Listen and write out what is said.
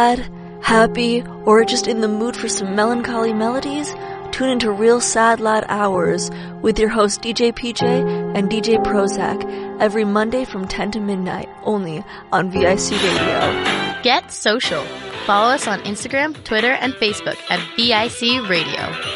happy, or just in the mood for some melancholy melodies, tune into Real Sad Lad Hours with your hosts DJ PJ and DJ Prozac every Monday from 10 to midnight, only on VIC Radio. Get social. Follow us on Instagram, Twitter, and Facebook at VIC Radio.